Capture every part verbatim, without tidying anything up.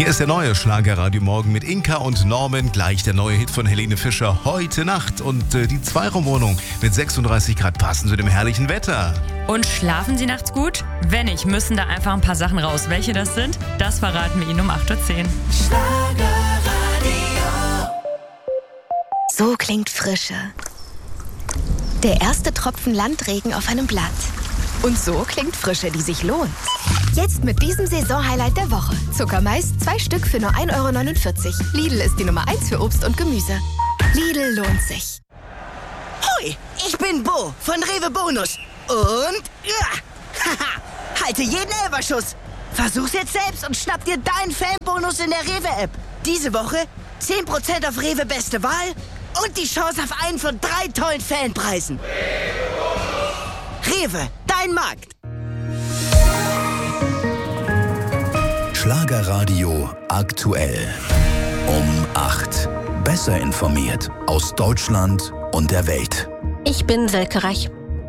Hier ist der neue Schlagerradio Morgen mit Inka und Norman. Gleich der neue Hit von Helene Fischer, Heute Nacht. Und äh, die Zweiraumwohnung mit sechsunddreißig Grad passen zu dem herrlichen Wetter. Und schlafen Sie nachts gut? Wenn nicht, müssen da einfach ein paar Sachen raus. Welche das sind, das verraten wir Ihnen um acht Uhr zehn. Schlagerradio. So klingt Frische. Der erste Tropfen Landregen auf einem Blatt. Und so klingt Frische, die sich lohnt. Jetzt mit diesem Saisonhighlight der Woche. Zuckermais, zwei Stück für nur ein Euro neunundvierzig. Lidl ist die Nummer eins für Obst und Gemüse. Lidl lohnt sich. Hoi, ich bin Bo von Rewe Bonus. Und ja, haha, halte jeden Elferschuss. Versuch's jetzt selbst und schnapp dir deinen Fanbonus in der Rewe-App. Diese Woche zehn Prozent auf Rewe Beste Wahl und die Chance auf einen von drei tollen Fanpreisen. Rewe, dein Markt. Schlagerradio aktuell. Um acht. Besser informiert aus Deutschland und der Welt. Ich bin Silke Reich.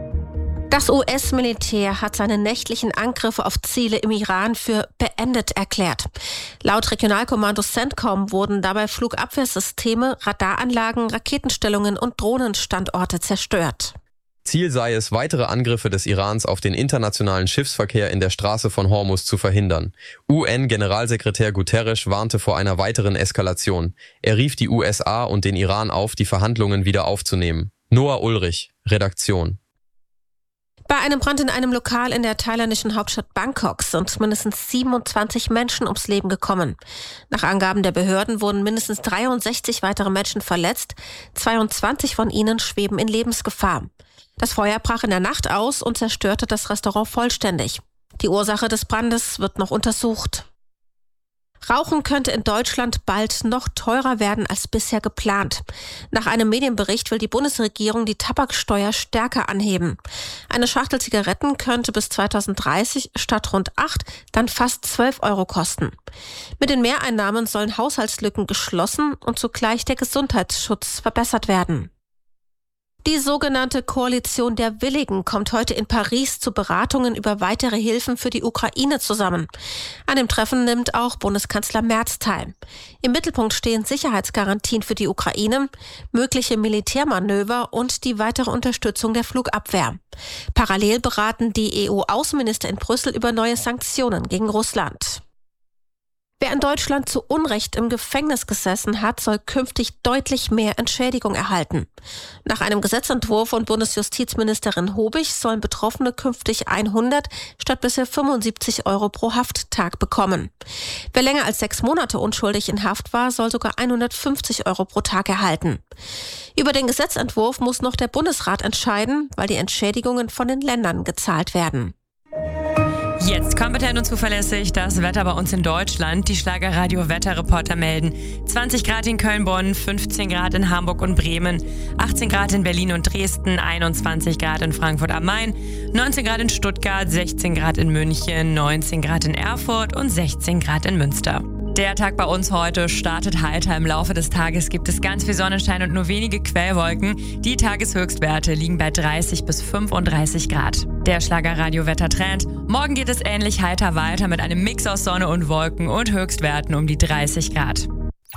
Das U S-Militär hat seine nächtlichen Angriffe auf Ziele im Iran für beendet erklärt. Laut Regionalkommando CENTCOM wurden dabei Flugabwehrsysteme, Radaranlagen, Raketenstellungen und Drohnenstandorte zerstört. Ziel sei es, weitere Angriffe des Irans auf den internationalen Schiffsverkehr in der Straße von Hormuz zu verhindern. U N-Generalsekretär Guterres warnte vor einer weiteren Eskalation. Er rief die U S A und den Iran auf, die Verhandlungen wieder aufzunehmen. Noah Ulrich, Redaktion. Bei einem Brand in einem Lokal in der thailändischen Hauptstadt Bangkok sind mindestens siebenundzwanzig Menschen ums Leben gekommen. Nach Angaben der Behörden wurden mindestens dreiundsechzig weitere Menschen verletzt. zweiundzwanzig von ihnen schweben in Lebensgefahr. Das Feuer brach in der Nacht aus und zerstörte das Restaurant vollständig. Die Ursache des Brandes wird noch untersucht. Rauchen könnte in Deutschland bald noch teurer werden als bisher geplant. Nach einem Medienbericht will die Bundesregierung die Tabaksteuer stärker anheben. Eine Schachtel Zigaretten könnte bis zweitausenddreißig statt rund acht dann fast zwölf Euro kosten. Mit den Mehreinnahmen sollen Haushaltslücken geschlossen und zugleich der Gesundheitsschutz verbessert werden. Die sogenannte Koalition der Willigen kommt heute in Paris zu Beratungen über weitere Hilfen für die Ukraine zusammen. An dem Treffen nimmt auch Bundeskanzler Merz teil. Im Mittelpunkt stehen Sicherheitsgarantien für die Ukraine, mögliche Militärmanöver und die weitere Unterstützung der Flugabwehr. Parallel beraten die E U-Außenminister in Brüssel über neue Sanktionen gegen Russland. Wer in Deutschland zu Unrecht im Gefängnis gesessen hat, soll künftig deutlich mehr Entschädigung erhalten. Nach einem Gesetzentwurf von Bundesjustizministerin Hobig sollen Betroffene künftig hundert statt bisher fünfundsiebzig Euro pro Hafttag bekommen. Wer länger als sechs Monate unschuldig in Haft war, soll sogar hundertfünfzig Euro pro Tag erhalten. Über den Gesetzentwurf muss noch der Bundesrat entscheiden, weil die Entschädigungen von den Ländern gezahlt werden. Jetzt kompetent und zuverlässig das Wetter bei uns in Deutschland. Die Schlagerradio-Wetterreporter melden zwanzig Grad in Köln-Bonn, fünfzehn Grad in Hamburg und Bremen, achtzehn Grad in Berlin und Dresden, einundzwanzig Grad in Frankfurt am Main, neunzehn Grad in Stuttgart, sechzehn Grad in München, neunzehn Grad in Erfurt und sechzehn Grad in Münster. Der Tag bei uns heute startet heiter. Im Laufe des Tages gibt es ganz viel Sonnenschein und nur wenige Quellwolken. Die Tageshöchstwerte liegen bei dreißig bis fünfunddreißig Grad. Der Schlagerradio-Wettertrend. Morgen geht es ähnlich heiter weiter mit einem Mix aus Sonne und Wolken und Höchstwerten um die dreißig Grad.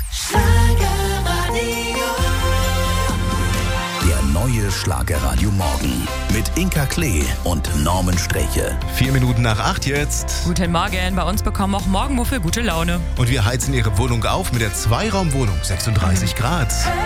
Der neue Schlagerradio Morgen mit Inka Klee und Norman Streche. Vier Minuten nach acht jetzt. Guten Morgen. Bei uns bekommen auch Morgenmuffel gute Laune. Und wir heizen Ihre Wohnung auf mit der Zweiraumwohnung. sechsunddreißig Grad.